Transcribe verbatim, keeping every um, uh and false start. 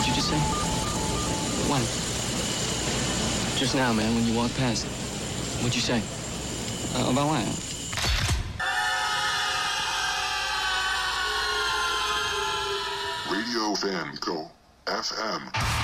you just say? When? Just now, man, when you walked past. What'd you say? Uh, about what? Radio Fan Co. F M.